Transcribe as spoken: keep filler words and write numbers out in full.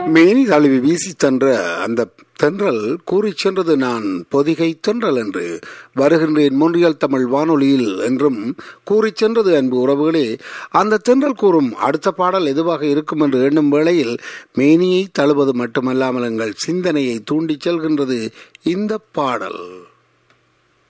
மேனி தழுவி வீசி சென்ற அந்த தென்றல் கூறிச் சென்றது நான் பொதிகை தென்றல் என்று வருகின்றேன் மொன்றியல் தமிழ் வானொலியில் என்றும் கூறிச் சென்றது அன்பு உறவுகளே. அந்த தென்றல் கூறும் அடுத்த பாடல் எதுவாக இருக்கும் என்று எண்ணும் வேளையில் மேனியை தழுவது மட்டுமல்லாமல் எங்கள் சிந்தனையை தூண்டிச் செல்கின்றது இந்த பாடல்.